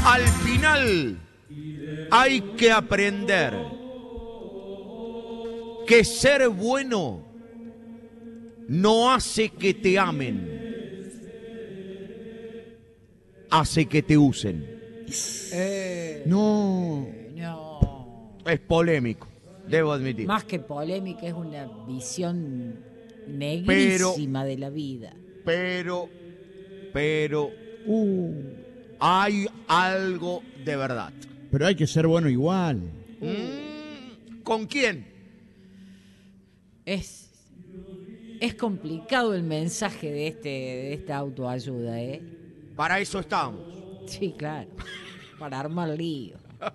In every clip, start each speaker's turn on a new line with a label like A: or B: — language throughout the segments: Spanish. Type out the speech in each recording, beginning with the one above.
A: Al final hay que aprender que ser bueno no hace que te amen, hace que te usen.
B: No.
C: No.
A: Es polémico, debo admitir.
C: Más que polémica, es una visión negrísima de la vida.
A: Pero, hay algo de verdad.
B: Pero hay que ser bueno igual.
A: ¿Con quién?
C: Es complicado el mensaje de esta autoayuda, ¿eh?
A: Para eso estamos.
C: Sí, claro. Para armar lío.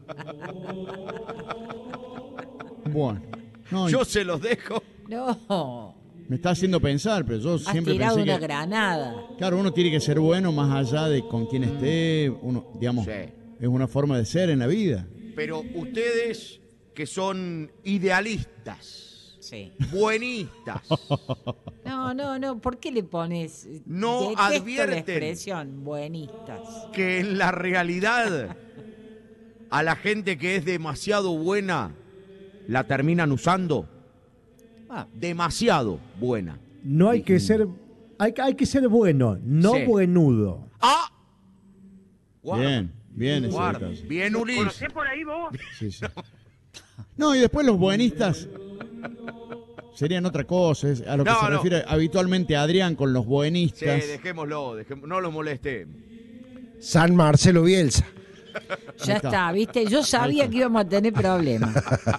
B: Bueno. No,
A: Yo se los dejo.
C: No.
B: me está haciendo pensar, pero yo
C: Has
B: siempre
C: tirado
B: pensé
C: una
B: que...
C: granada.
B: Claro, uno tiene que ser bueno más allá de con quién esté. Uno, digamos,
A: Sí.
B: es una forma de ser en la vida.
A: Pero ustedes que son idealistas,
C: Sí.
A: buenistas,
C: No. ¿Por qué le pones?
A: No
C: Detesto
A: advierten.
C: la expresión buenistas.
A: que en la realidad a la gente que es demasiado buena la terminan usando. Demasiado buena.
D: No hay que ser... Hay que ser bueno, no
A: Sí.
D: buenudo.
A: ¡Ah! Guarda,
B: Bien ese
A: guarda.
B: detalle.
A: Bien, Ulis.
E: ¿Conocés por ahí vos?
B: Sí. No, y después los buenistas serían otra cosa. Es a lo que
A: No,
B: se
A: no.
B: refiere habitualmente Adrián con los
A: Sí,
B: buenistas.
A: dejémoslo, no lo moleste.
F: San Marcelo Bielsa.
C: Ya está, ¿viste? Yo sabía que íbamos a tener problemas.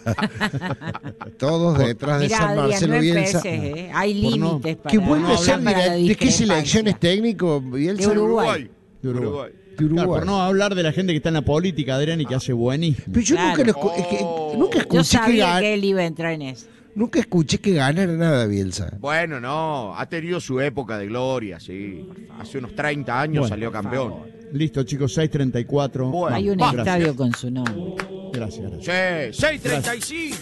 F: Todos detrás de
C: Mirá,
F: San
C: Adrián,
F: Marcelo
C: no
F: Bielsa.
C: empieces, ¿eh? Hay
B: Por no-
C: límites para...
F: Que vuelve a ser
C: para la
F: ¿de qué
C: discrepancia.
F: selección es técnico Bielsa?
C: De Uruguay.
B: De Uruguay.
F: De Uruguay.
B: Claro, por no hablar de la gente que está en la política, Adrián, y que hace buenismo.
F: Pero yo
C: Claro.
F: nunca
C: Yo
F: escuché
C: sabía que él iba a entrar en eso.
F: nunca escuché que ganara nada Bielsa.
A: Bueno, no, ha tenido su época de gloria, sí. Hace unos 30 años
B: Bueno,
A: salió campeón.
B: Listo, chicos, 6:34.
A: Bueno,
C: Hay un
B: Gracias.
C: estadio con su nombre.
B: Gracias.
A: Sí, 6:35.